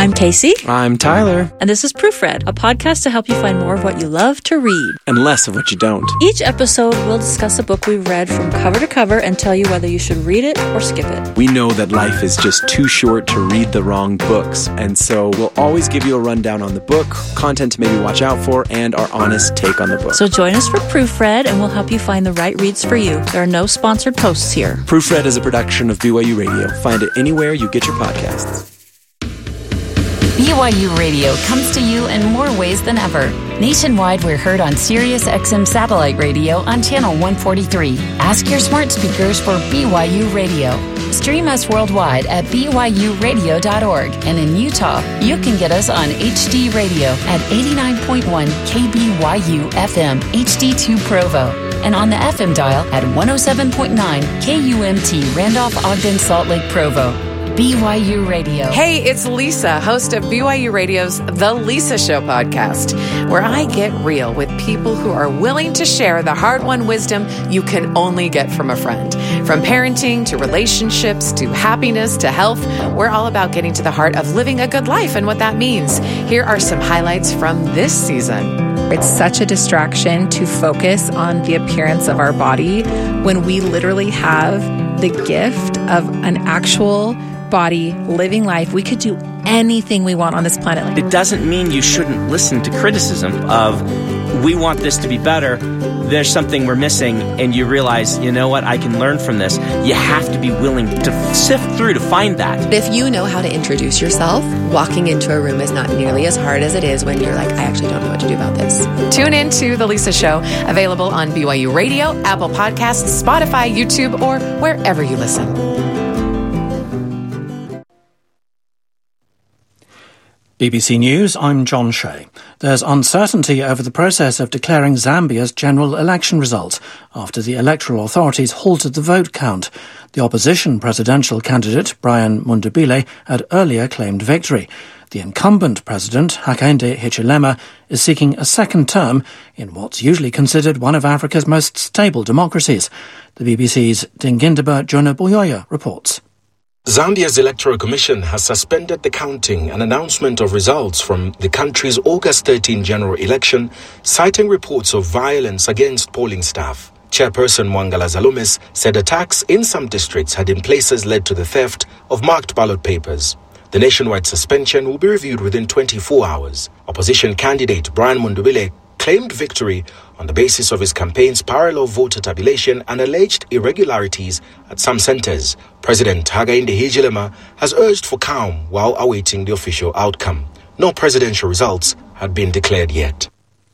I'm Casey. I'm Tyler. And this is Proofread, a podcast to help you find more of what you love to read. And less of what you don't. Each episode, we'll discuss a book we've read from cover to cover and tell you whether you should read it or skip it. We know that life is just too short to read the wrong books, and so we'll always give you a rundown on the book, content to maybe watch out for, and our honest take on the book. So join us for Proofread, and we'll help you find the right reads for you. There are no sponsored posts here. Proofread is a production of BYU Radio. Find it anywhere you get your podcasts. BYU Radio comes to you in more ways than ever. Nationwide, we're heard on Sirius XM Satellite Radio on Channel 143. Ask your smart speakers for BYU Radio. Stream us worldwide at byuradio.org. And in Utah, you can get us on HD Radio at 89.1 KBYU FM HD2 Provo. And on the FM dial at 107.9 KUMT Randolph-Ogden Salt Lake Provo. BYU Radio. Hey, it's Lisa, host of BYU Radio's The Lisa Show podcast, where I get real with people who are willing to share the hard-won wisdom you can only get from a friend. From parenting to relationships to happiness to health, we're all about getting to the heart of living a good life and what that means. Here are some highlights from this season. It's such a distraction to focus on the appearance of our body when we literally have the gift of an actual body, living life. We could do anything we want on this planet. It doesn't mean you shouldn't listen to criticism of, we want this to be better, there's something we're missing, and you realize, you know what, I can learn from this. You have to be willing to sift through to find that. If you know how to introduce yourself, walking into a room is not nearly as hard as it is when you're like, I actually don't know what to do about this. Tune in to The Lisa Show, available on BYU Radio, Apple Podcasts, Spotify, YouTube, or wherever you listen. BBC News, I'm John Shea. There's uncertainty over the process of declaring Zambia's general election results after the electoral authorities halted the vote count. The opposition presidential candidate, Brian Mundubile, had earlier claimed victory. The incumbent president, Hakainde Hichilema, is seeking a second term in what's usually considered one of Africa's most stable democracies. The BBC's Dingindaba Jonah Boyoya reports. Zambia's Electoral Commission has suspended the counting and announcement of results from the country's August 13 general election, citing reports of violence against polling staff. Chairperson Mwangala Zalumis said attacks in some districts had in places led to the theft of marked ballot papers. The nationwide suspension will be reviewed within 24 hours. Opposition candidate Brian Mundubile claimed victory on the basis of his campaign's parallel voter tabulation and alleged irregularities at some centres. President Hakainde Hichilema has urged for calm while awaiting the official outcome. No presidential results had been declared yet.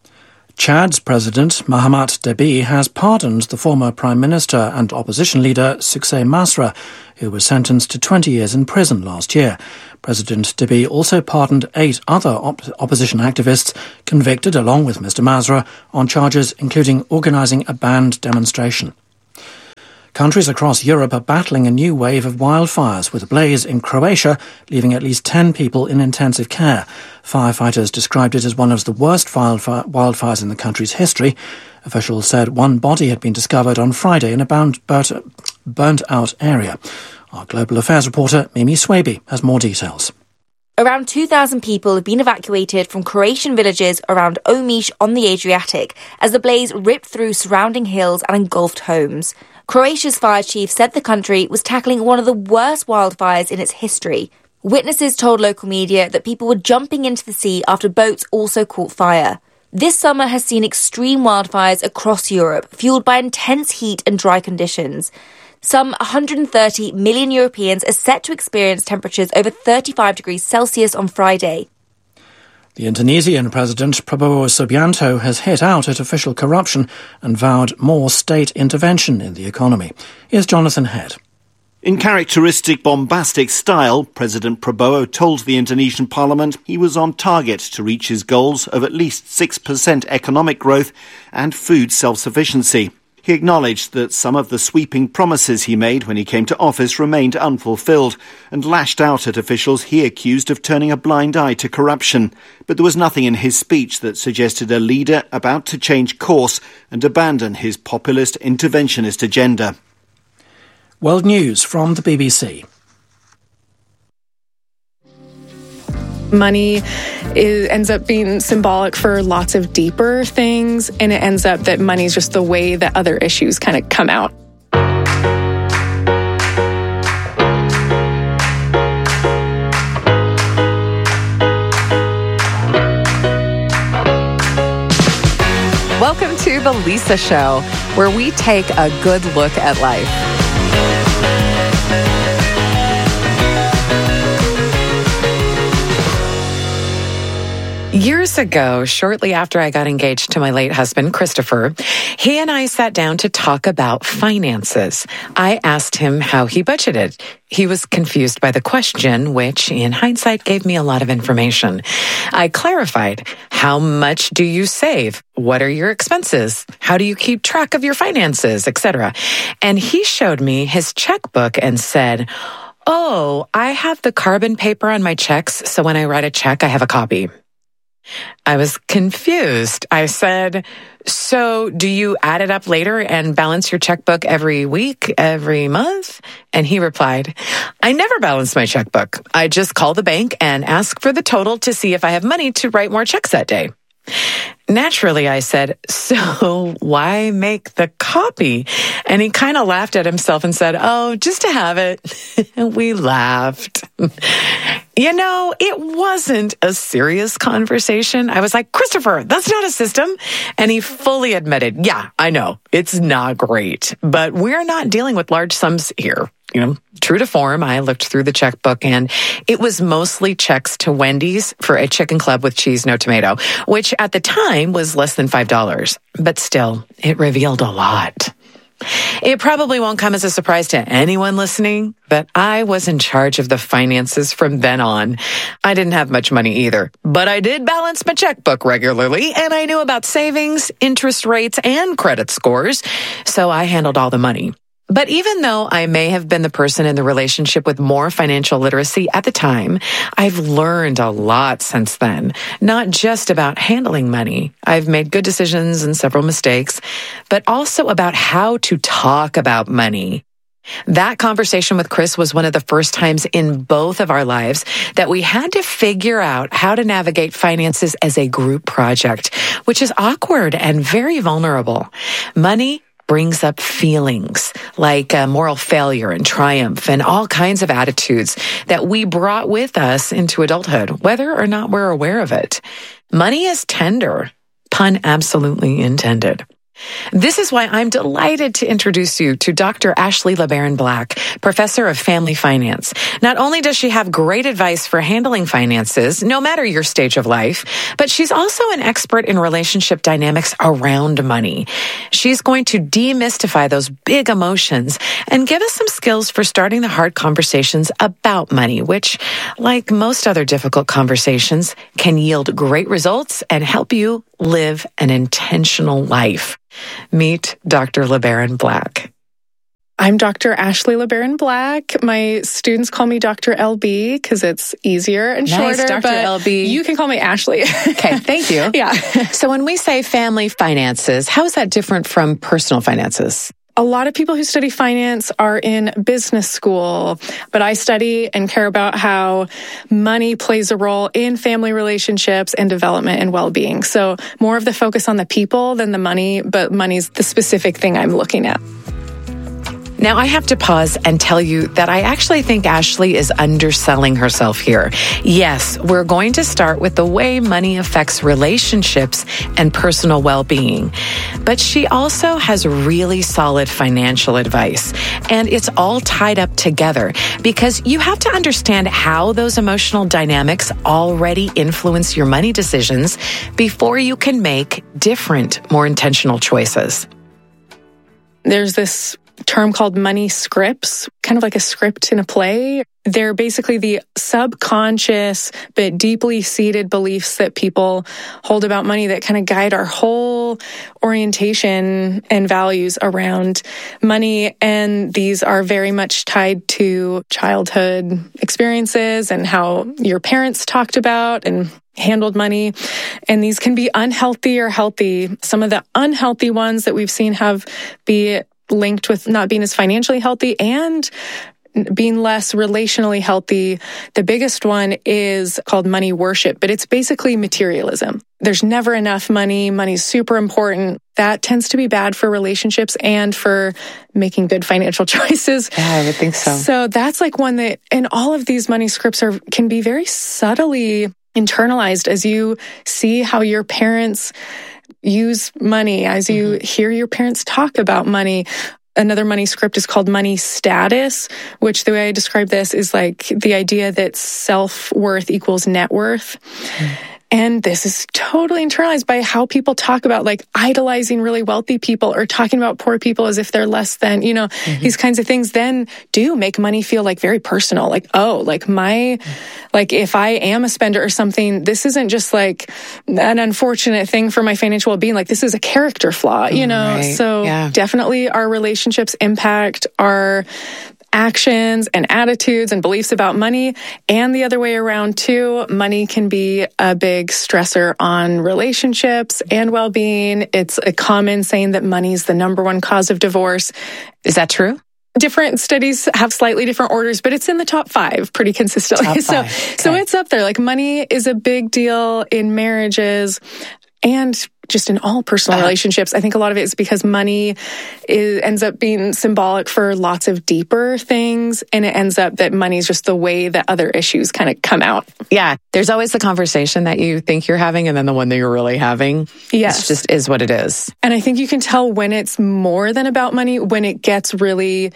Chad's President Mahamat Deby has pardoned the former Prime Minister and opposition leader Suksay Masra, who was sentenced to 20 years in prison last year. President Deby also pardoned 8 other opposition activists convicted along with Mr Masra on charges including organising a banned demonstration. Countries across Europe are battling a new wave of wildfires, with a blaze in Croatia leaving at least 10 people in intensive care. Firefighters described it as one of the worst wildfires in the country's history. Officials said one body had been discovered on Friday in a burnt-out area. Our Global Affairs reporter, Mimi Swaby, has more details. Around 2,000 people have been evacuated from Croatian villages around Omiš on the Adriatic as the blaze ripped through surrounding hills and engulfed homes. Croatia's fire chief said the country was tackling one of the worst wildfires in its history. Witnesses told local media that people were jumping into the sea after boats also caught fire. This summer has seen extreme wildfires across Europe, fueled by intense heat and dry conditions. Some 130 million Europeans are set to experience temperatures over 35 degrees Celsius on Friday. The Indonesian President Prabowo Subianto has hit out at official corruption and vowed more state intervention in the economy. Here's Jonathan Head. In characteristic bombastic style, President Prabowo told the Indonesian parliament he was on target to reach his goals of at least 6% economic growth and food self-sufficiency. He acknowledged that some of the sweeping promises he made when he came to office remained unfulfilled and lashed out at officials he accused of turning a blind eye to corruption. But there was nothing in his speech that suggested a leader about to change course and abandon his populist interventionist agenda. World News from the BBC. Money ends up being symbolic for lots of deeper things, and it ends up that money is just the way that other issues kind of come out. Welcome to The Lisa Show, where we take a good look at life. Years ago, shortly after I got engaged to my late husband, Christopher, he and I sat down to talk about finances. I asked him how he budgeted. He was confused by the question, which in hindsight gave me a lot of information. I clarified, how much do you save? What are your expenses? How do you keep track of your finances, etc.? And he showed me his checkbook and said, "Oh, I have the carbon paper on my checks, so when I write a check, I have a copy." I was confused. I said, "So do you add it up later and balance your checkbook every week, every month?" And he replied, "I never balance my checkbook. I just call the bank and ask for the total to see if I have money to write more checks that day." Naturally, I said, "So why make the copy?" And he kind of laughed at himself and said, "Oh, just to have it." We laughed. You know, it wasn't a serious conversation. I was like, "Christopher, that's not a system." And he fully admitted, "Yeah, I know, it's not great, but we're not dealing with large sums here." You know, true to form, I looked through the checkbook and it was mostly checks to Wendy's for a chicken club with cheese, no tomato, which at the time was less than $5. But still, it revealed a lot. It probably won't come as a surprise to anyone listening, but I was in charge of the finances from then on. I didn't have much money either, but I did balance my checkbook regularly, and I knew about savings, interest rates, and credit scores, so I handled all the money. But even though I may have been the person in the relationship with more financial literacy at the time, I've learned a lot since then, not just about handling money. I've made good decisions and several mistakes, but also about how to talk about money. That conversation with Chris was one of the first times in both of our lives that we had to figure out how to navigate finances as a group project, which is awkward and very vulnerable. Money brings up feelings like moral failure and triumph and all kinds of attitudes that we brought with us into adulthood, whether or not we're aware of it. Money is tender, pun absolutely intended. This is why I'm delighted to introduce you to Dr. Ashley LeBaron Black, professor of family finance. Not only does she have great advice for handling finances, no matter your stage of life, but she's also an expert in relationship dynamics around money. She's going to demystify those big emotions and give us some skills for starting the hard conversations about money, which, like most other difficult conversations, can yield great results and help you live an intentional life. Meet Dr. LeBaron Black. I'm Dr. Ashley LeBaron Black. My students call me Dr. LB because it's easier and shorter. Dr. But LB. You can call me Ashley. Okay, thank you. Yeah. So when we say family finances, how is that different from personal finances? A lot of people who study finance are in business school, but I study and care about how money plays a role in family relationships and development and well-being. So more of the focus on the people than the money, but money's the specific thing I'm looking at. Now, I have to pause and tell you that I actually think Ashley is underselling herself here. Yes, we're going to start with the way money affects relationships and personal well-being. But she also has really solid financial advice. And it's all tied up together because you have to understand how those emotional dynamics already influence your money decisions before you can make different, more intentional choices. There's this term called money scripts, kind of like a script in a play. They're basically the subconscious but deeply seated beliefs that people hold about money that kind of guide our whole orientation and values around money. And these are very much tied to childhood experiences and how your parents talked about and handled money. And these can be unhealthy or healthy. Some of the unhealthy ones that we've seen be linked with not being as financially healthy and being less relationally healthy. The biggest one is called money worship, but it's basically materialism. There's never enough money. Money's super important. That tends to be bad for relationships and for making good financial choices. Yeah, I would think so. So that's like one that, and all of these money scripts can be very subtly internalized as you see how your parents use money, as you hear your parents talk about money. Another money script is called money status, which the way I describe this is like the idea that self-worth equals net worth. And this is totally internalized by how people talk about like idolizing really wealthy people or talking about poor people as if they're less than, these kinds of things then do make money feel like very personal. Like, oh, like if I am a spender or something, this isn't just like an unfortunate thing for my financial well-being. Like this is a character flaw, Right. So definitely our relationships impact our actions and attitudes and beliefs about money, and the other way around too. Money can be a big stressor on relationships and well-being. It's a common saying that money is the number one cause of divorce. Is that true? Different studies have slightly different orders, but it's in the top 5 pretty consistently. Top 5. So it's up there. Like money is a big deal in marriages and just in all personal relationships. I think a lot of it is because money ends up being symbolic for lots of deeper things. And it ends up that money is just the way that other issues kind of come out. Yeah. There's always the conversation that you think you're having and then the one that you're really having. Yes. It just is what it is. And I think you can tell when it's more than about money, when it gets really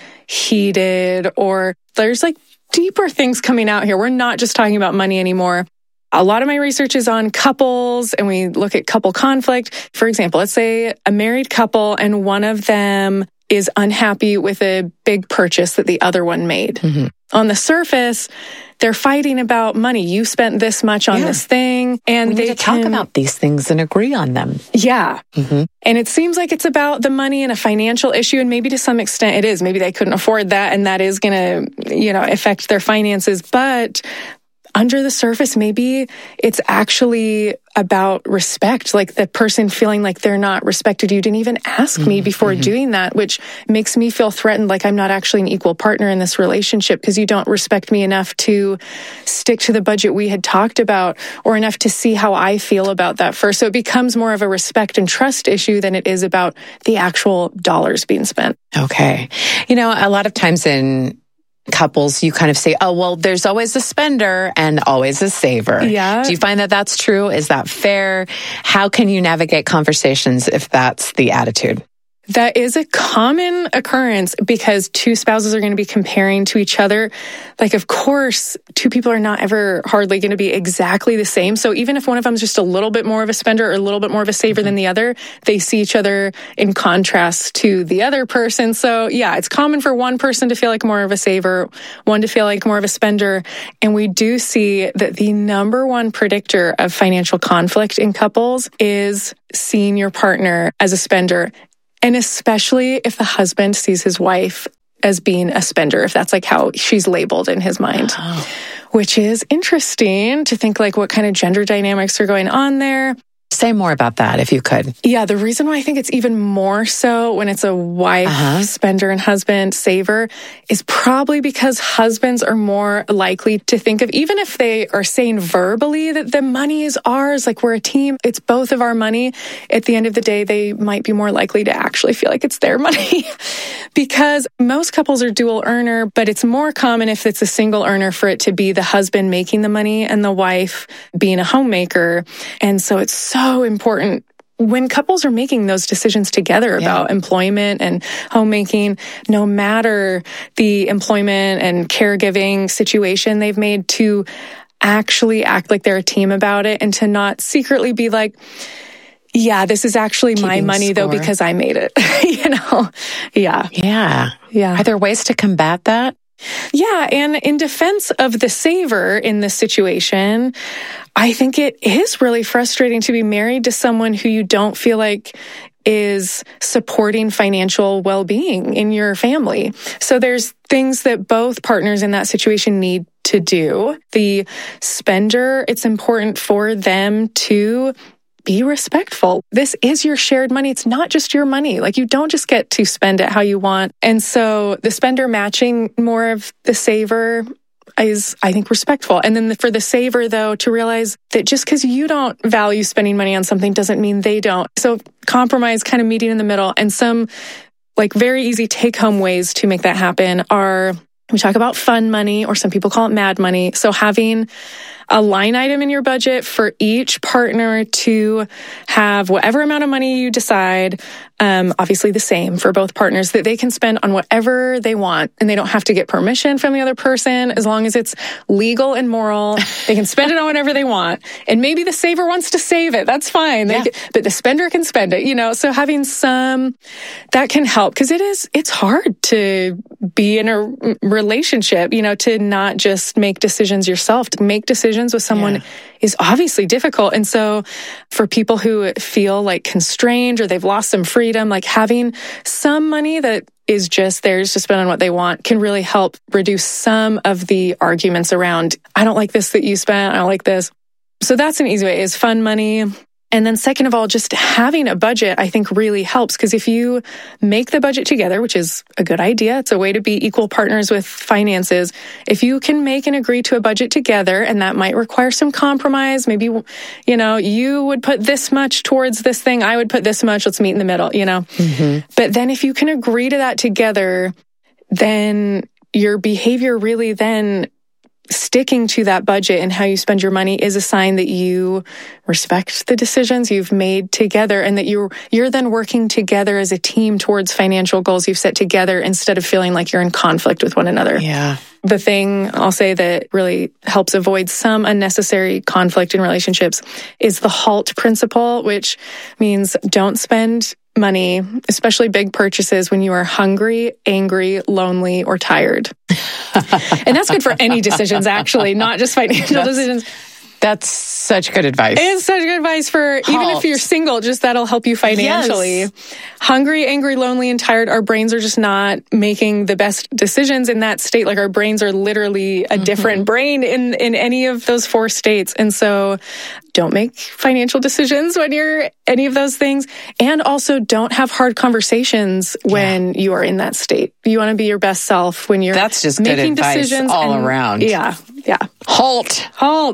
heated or there's like deeper things coming out here. We're not just talking about money anymore. A lot of my research is on couples and we look at couple conflict. For example, let's say a married couple and one of them is unhappy with a big purchase that the other one made. On the surface, they're fighting about money. You spent this much on this thing. And we need to talk about these things and agree on them. Yeah. And it seems like it's about the money and a financial issue. And maybe to some extent it is. Maybe they couldn't afford that and that is going to, affect their finances. But under the surface, maybe it's actually about respect, like the person feeling like they're not respected. You didn't even ask me before doing that, which makes me feel threatened, like I'm not actually an equal partner in this relationship because you don't respect me enough to stick to the budget we had talked about or enough to see how I feel about that first. So it becomes more of a respect and trust issue than it is about the actual dollars being spent. Okay. A lot of times in couples, you kind of say, oh, well, there's always a spender and always a saver. Yeah. Do you find that that's true? Is that fair? How can you navigate conversations if that's the attitude? That is a common occurrence because two spouses are going to be comparing to each other. Like, of course, two people are not ever hardly going to be exactly the same. So even if one of them is just a little bit more of a spender or a little bit more of a saver than the other, they see each other in contrast to the other person. So yeah, it's common for one person to feel like more of a saver, one to feel like more of a spender. And we do see that the number one predictor of financial conflict in couples is seeing your partner as a spender. And especially if the husband sees his wife as being a spender, if that's like how she's labeled in his mind, which is interesting to think like what kind of gender dynamics are going on there. Say more about that if you could. Yeah, the reason why I think it's even more so when it's a wife, spender, and husband, saver, is probably because husbands are more likely to think of, even if they are saying verbally that the money is ours, like we're a team, it's both of our money. At the end of the day, they might be more likely to actually feel like it's their money because most couples are dual earner, but it's more common if it's a single earner for it to be the husband making the money and the wife being a homemaker. And so it's so important when couples are making those decisions together about employment and homemaking, no matter the employment and caregiving situation they've made, to actually act like they're a team about it and to not secretly be like, yeah, this is actually my money though because I made it, Yeah. Are there ways to combat that? Yeah, and in defense of the saver in this situation, I think it is really frustrating to be married to someone who you don't feel like is supporting financial well-being in your family. So there's things that both partners in that situation need to do. The spender, it's important for them to be respectful. This is your shared money. It's not just your money. Like, you don't just get to spend it how you want. And so the spender matching more of the saver is, I think, respectful. And then for the saver, though, to realize that just because you don't value spending money on something doesn't mean they don't. So compromise, kind of meeting in the middle. And some like very easy take-home ways to make that happen are, we talk about fun money, or some people call it mad money. So having a line item in your budget for each partner to have whatever amount of money you decide, obviously the same for both partners, that they can spend on whatever they want, and they don't have to get permission from the other person. As long as it's legal and moral, they can spend it on whatever they want. And maybe the saver wants to save it. That's fine. But the spender can spend it, so having some, that can help, because it's hard to be in a relationship, to not just make decisions yourself. To make decisions with someone is obviously difficult. And so for people who feel like constrained or they've lost some freedom, like having some money that is just theirs to spend on what they want can really help reduce some of the arguments around, I don't like this that you spent, I don't like this. So that's an easy way, is fun money. And then second of all, just having a budget, I think, really helps, because if you make the budget together, which is a good idea, it's a way to be equal partners with finances. If you can make and agree to a budget together, and that might require some compromise, maybe, you would put this much towards this thing, I would put this much, let's meet in the middle, Mm-hmm. But then if you can agree to that together, then your behavior really then sticking to that budget and how you spend your money is a sign that you respect the decisions you've made together, and that you're then working together as a team towards financial goals you've set together, instead of feeling like you're in conflict with one another. Yeah. The thing I'll say that really helps avoid some unnecessary conflict in relationships is the HALT principle, which means don't spend money, especially big purchases, when you are hungry, angry, lonely, or tired. And that's good for any decisions, actually, not just financial decisions. That's such good advice. It's such good advice for even if you're single, just that'll help you financially. Yes. Hungry, angry, lonely, and tired, our brains are just not making the best decisions in that state. Like, our brains are literally a different brain in any of those four states. And so don't make financial decisions when you're any of those things. And also don't have hard conversations when you are in that state. You want to be your best self when you're That's just making good advice decisions all around. Yeah. HALT.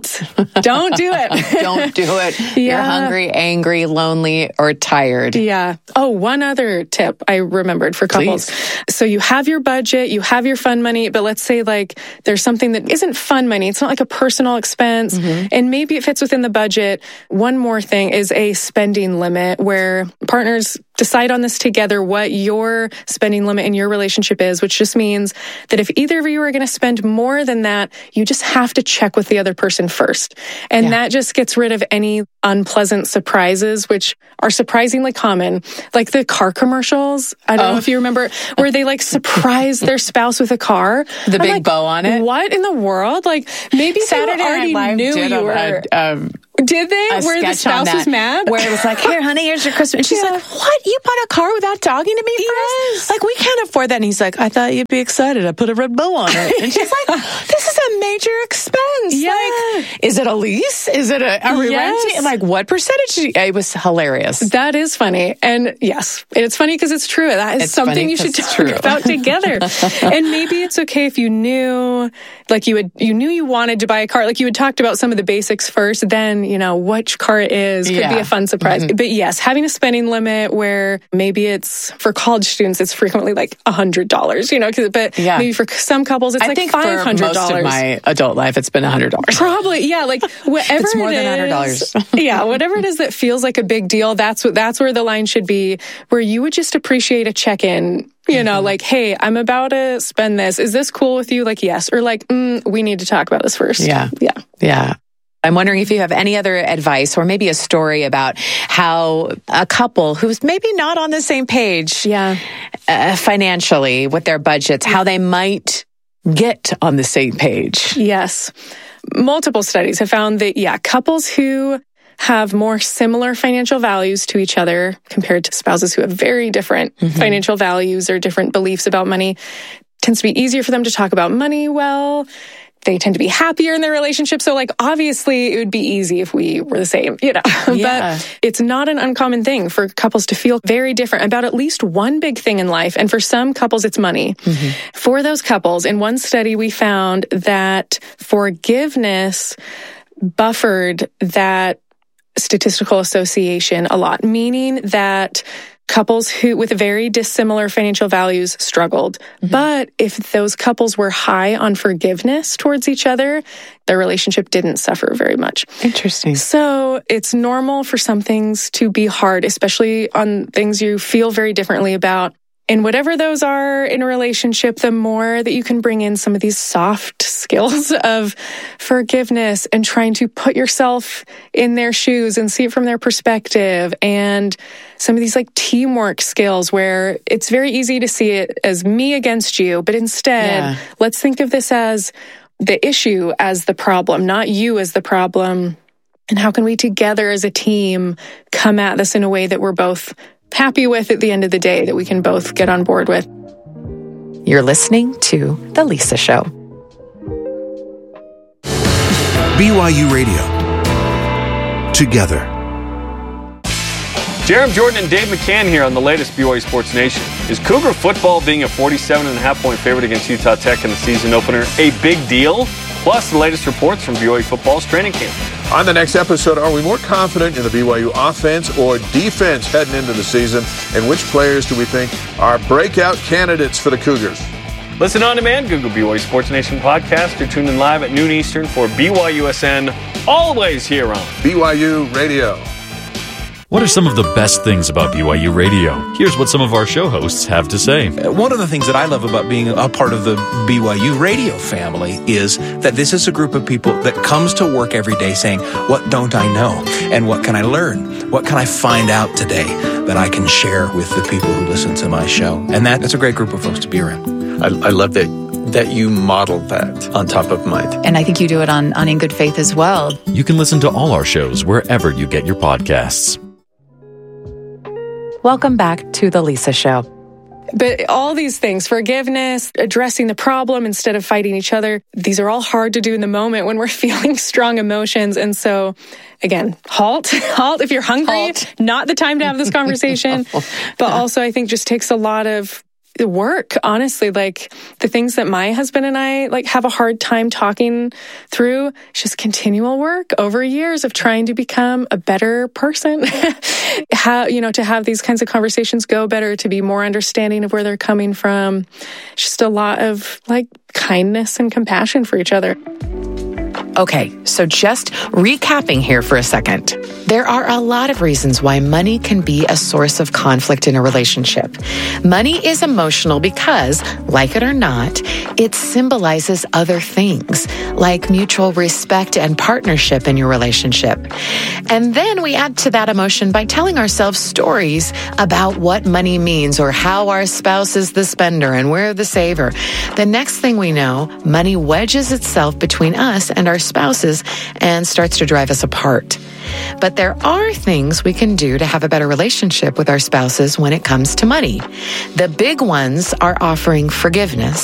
Don't do it. Don't do it. You're hungry, angry, lonely, or tired. Yeah. Oh, one other tip I remembered for couples. Please. So you have your budget, you have your fun money, but let's say like there's something that isn't fun money. It's not like a personal expense, and maybe it fits within the budget. One more thing is a spending limit, where partners decide on this together, what your spending limit in your relationship is, which just means that if either of you are going to spend more than that, you just have to check with the other person first. And that just gets rid of any unpleasant surprises, which are surprisingly common. Like the car commercials. I don't know if you remember, where they like surprise their spouse with a car. The big bow on it. What in the world? Like, maybe Saturday they already Night Live knew you were... Did they? Where the spouse was mad? Where it was like, here, honey, here's your Christmas. And she's like, what? You bought a car without talking to me first? Yes. Like, we can't afford that. And he's like, I thought you'd be excited. I put a red bow on it. And she's like, this is a major expense. Yeah. Like, is it a lease? Is it are we renting? Like, what percentage? It was hilarious. That is funny. And yes, it's funny because it's true. That is something you should talk about together. And maybe it's okay if you knew, like you knew you wanted to buy a car. Like you had talked about some of the basics first, then, which car it is could be a fun surprise. But yes, having a spending limit where maybe it's for college students, it's frequently like $100, but maybe for some couples, it's like $500. For most of my adult life, it's been $100. Probably, like whatever it's more than $100. Whatever it is that feels like a big deal, that's where the line should be, where you would just appreciate a check-in. Like, hey, I'm about to spend this. Is this cool with you? Like, yes. Or like, we need to talk about this first. Yeah. I'm wondering if you have any other advice or maybe a story about how a couple who's maybe not on the same page financially with their budgets, how they might get on the same page. Yes. Multiple studies have found that, couples who have more similar financial values to each other compared to spouses who have very different financial values or different beliefs about money, tends to be easier for them to talk about money well. they tend to be happier in their relationship. So like, obviously it would be easy if we were the same, Yeah. But it's not an uncommon thing for couples to feel very different about at least one big thing in life. And for some couples, it's money. For those couples, in one study, we found that forgiveness buffered that statistical association a lot, meaning that couples who with very dissimilar financial values struggled. But if those couples were high on forgiveness towards each other, their relationship didn't suffer very much. Interesting. So it's normal for some things to be hard, especially on things you feel very differently about. And whatever those are in a relationship, the more that you can bring in some of these soft skills of forgiveness and trying to put yourself in their shoes and see it from their perspective, and some of these like teamwork skills where it's very easy to see it as me against you, but instead, let's think of this as the issue as the problem, not you as the problem. And how can we together as a team come at this in a way that we're both happy with at the end of the day, that we can both get on board with? You're listening to The Lisa Show. BYU Radio. Together. Jeremy Jordan and Dave McCann here on the latest BYU Sports Nation. Is Cougar football being a 47.5-point favorite against Utah Tech in the season opener a big deal? Plus, the latest reports from BYU football's training camp. On the next episode, are we more confident in the BYU offense or defense heading into the season? And which players do we think are breakout candidates for the Cougars? Listen on demand, Google BYU Sports Nation podcast, or tune in live at noon Eastern for BYUSN, always here on BYU Radio. What are some of the best things about BYU Radio? Here's what some of our show hosts have to say. One of the things that I love about being a part of the BYU Radio family is that this is a group of people that comes to work every day saying, what don't I know? And what can I learn? What can I find out today that I can share with the people who listen to my show? And that's a great group of folks to be around. I love that you model that on Top of Mind. And I think you do it on In Good Faith as well. You can listen to all our shows wherever you get your podcasts. Welcome back to The Lisa Show. But all these things, forgiveness, addressing the problem instead of fighting each other, these are all hard to do in the moment when we're feeling strong emotions. And so, again, halt if you're hungry, not the time to have this conversation. But also, I think just takes a lot of work, honestly. Like the things that my husband and I have a hard time talking through, it's just continual work over years of trying to become a better person. To have these kinds of conversations go better, to be more understanding of where they're coming from. Just a lot of kindness and compassion for each other. Okay, so just recapping here for a second. There are a lot of reasons why money can be a source of conflict in a relationship. Money is emotional because, like it or not, it symbolizes other things, like mutual respect and partnership in your relationship. And then we add to that emotion by telling ourselves stories about what money means or how our spouse is the spender and we're the saver. The next thing we know, money wedges itself between us and our spouses and starts to drive us apart. But there are things we can do to have a better relationship with our spouses when it comes to money. The big ones are offering forgiveness